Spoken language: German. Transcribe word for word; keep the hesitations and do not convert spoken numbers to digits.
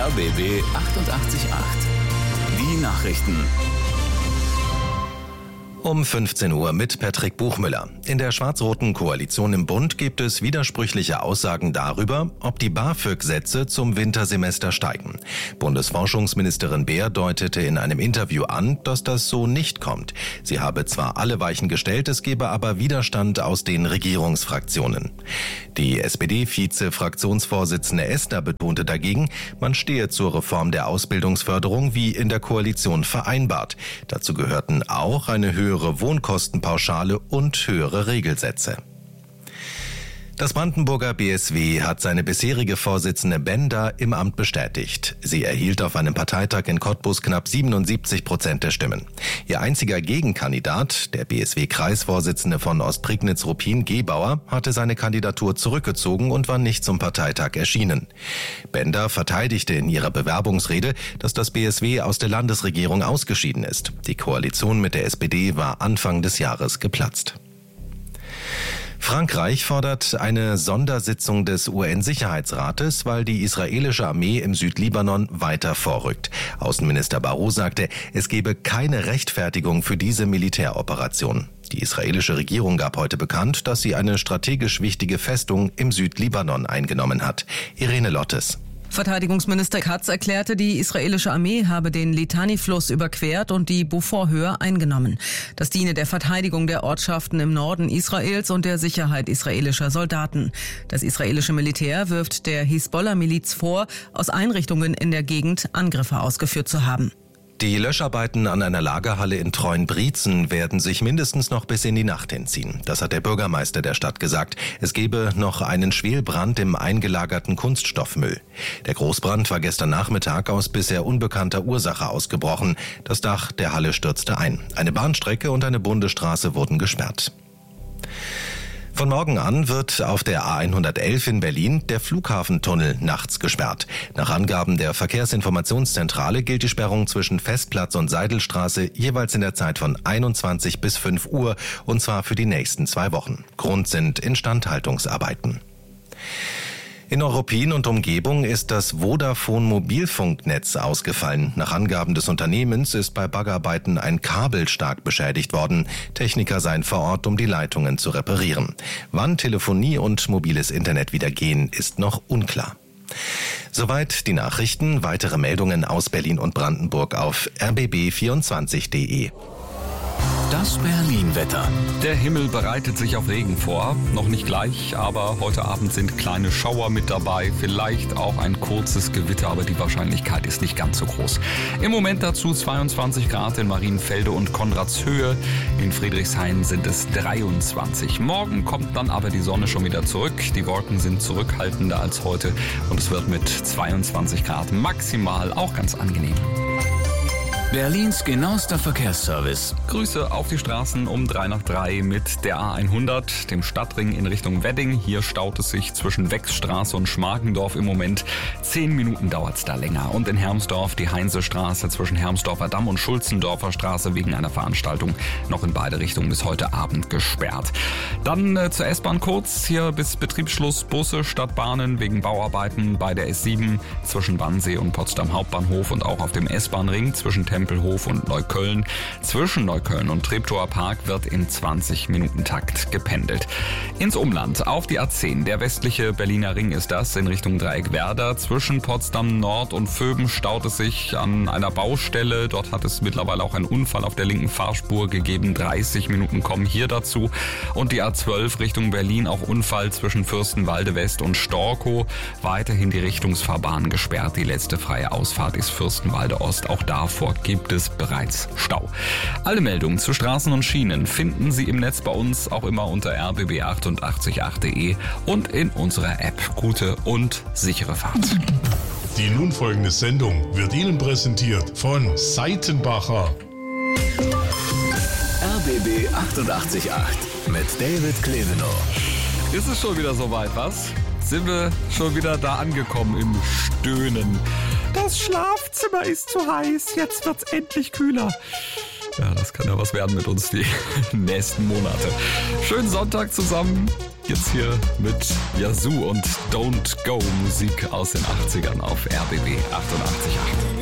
R B B achtundachtzig Komma acht. Die Nachrichten. Um fünfzehn Uhr mit Patrick Buchmüller. In der schwarz-roten Koalition im Bund gibt es widersprüchliche Aussagen darüber, ob die BAföG-Sätze zum Wintersemester steigen. Bundesforschungsministerin Beer deutete in einem Interview an, dass das so nicht kommt. Sie habe zwar alle Weichen gestellt, es gebe aber Widerstand aus den Regierungsfraktionen. Die S P D-Vize-Fraktionsvorsitzende Esther betonte dagegen, man stehe zur Reform der Ausbildungsförderung wie in der Koalition vereinbart. Dazu gehörten auch eine höhere höhere Wohnkostenpauschale und höhere Regelsätze. Das Brandenburger B S W hat seine bisherige Vorsitzende Bender im Amt bestätigt. Sie erhielt auf einem Parteitag in Cottbus knapp siebenundsiebzig Prozent der Stimmen. Ihr einziger Gegenkandidat, der B S W-Kreisvorsitzende von Ostprignitz-Ruppin, Gebauer, hatte seine Kandidatur zurückgezogen und war nicht zum Parteitag erschienen. Bender verteidigte in ihrer Bewerbungsrede, dass das B S W aus der Landesregierung ausgeschieden ist. Die Koalition mit der S P D war Anfang des Jahres geplatzt. Frankreich fordert eine Sondersitzung des U N-Sicherheitsrates, weil die israelische Armee im Südlibanon weiter vorrückt. Außenminister Barrot sagte, es gebe keine Rechtfertigung für diese Militäroperation. Die israelische Regierung gab heute bekannt, dass sie eine strategisch wichtige Festung im Südlibanon eingenommen hat. Irene Lottes. Verteidigungsminister Katz erklärte, die israelische Armee habe den Litani-Fluss überquert und die Beaufort-Höhe eingenommen. Das diene der Verteidigung der Ortschaften im Norden Israels und der Sicherheit israelischer Soldaten. Das israelische Militär wirft der Hisbollah-Miliz vor, aus Einrichtungen in der Gegend Angriffe ausgeführt zu haben. Die Löscharbeiten an einer Lagerhalle in Treuenbrietzen werden sich mindestens noch bis in die Nacht hinziehen. Das hat der Bürgermeister der Stadt gesagt. Es gebe noch einen Schwelbrand im eingelagerten Kunststoffmüll. Der Großbrand war gestern Nachmittag aus bisher unbekannter Ursache ausgebrochen. Das Dach der Halle stürzte ein. Eine Bahnstrecke und eine Bundesstraße wurden gesperrt. Von morgen an wird auf der A hundertelf in Berlin der Flughafentunnel nachts gesperrt. Nach Angaben der Verkehrsinformationszentrale gilt die Sperrung zwischen Festplatz und Seidelstraße jeweils in der Zeit von einundzwanzig bis fünf Uhr, und zwar für die nächsten zwei Wochen. Grund sind Instandhaltungsarbeiten. In Neuruppin und Umgebung ist das Vodafone-Mobilfunknetz ausgefallen. Nach Angaben des Unternehmens ist bei Baggerarbeiten ein Kabel stark beschädigt worden. Techniker seien vor Ort, um die Leitungen zu reparieren. Wann Telefonie und mobiles Internet wieder gehen, ist noch unklar. Soweit die Nachrichten. Weitere Meldungen aus Berlin und Brandenburg auf r b b vierundzwanzig punkt d e. Das Berlin-Wetter. Der Himmel bereitet sich auf Regen vor. Noch nicht gleich, aber heute Abend sind kleine Schauer mit dabei. Vielleicht auch ein kurzes Gewitter, aber die Wahrscheinlichkeit ist nicht ganz so groß. Im Moment dazu zweiundzwanzig Grad in Marienfelde und Konradshöhe. In Friedrichshain sind es dreiundzwanzig. Morgen kommt dann aber die Sonne schon wieder zurück. Die Wolken sind zurückhaltender als heute und es wird mit zweiundzwanzig Grad maximal auch ganz angenehm. Berlins genauester Verkehrsservice. Grüße auf die Straßen um drei nach drei mit der A hundert, dem Stadtring in Richtung Wedding. Hier staut es sich zwischen Wechsstraße und Schmargendorf im Moment. Zehn Minuten dauert es da länger. Und in Hermsdorf die Heinzestraße zwischen Hermsdorfer Damm und Schulzendorfer Straße wegen einer Veranstaltung noch in beide Richtungen bis heute Abend gesperrt. Dann äh, zur S-Bahn kurz. Hier bis Betriebsschluss Busse statt Bahnen wegen Bauarbeiten bei der S sieben zwischen Wannsee und Potsdam Hauptbahnhof und auch auf dem S-Bahn-Ring zwischen Tempelhof und Neukölln. Zwischen Neukölln und Treptower Park wird in zwanzig Minuten Takt gependelt. Ins Umland auf die A zehn. Der westliche Berliner Ring ist das in Richtung Dreieckwerder. Zwischen Potsdam Nord und Vöben staut es sich an einer Baustelle. Dort hat es mittlerweile auch einen Unfall auf der linken Fahrspur gegeben. dreißig Minuten kommen hier dazu. Und die A zwölf Richtung Berlin auch Unfall zwischen Fürstenwalde West und Storkow. Weiterhin die Richtungsfahrbahn gesperrt. Die letzte freie Ausfahrt ist Fürstenwalde Ost. Auch davor gibt es bereits Stau. Alle Meldungen zu Straßen und Schienen finden Sie im Netz bei uns auch immer unter r b b achtundachtzig punkt acht punkt d e und in unserer App. Gute und sichere Fahrt. Die nun folgende Sendung wird Ihnen präsentiert von Seitenbacher. R b B achtundachtzig Komma acht mit David Klevenow. Ist es schon wieder soweit, was? Sind wir schon wieder da angekommen im Stöhnen? Das Schlafzimmer ist zu heiß, jetzt wird's endlich kühler. Ja, das kann ja was werden mit uns die nächsten Monate. Schönen Sonntag zusammen. Jetzt hier mit Yazoo und Don't Go, Musik aus den achtzigern auf R B B achtundachtzig Komma acht.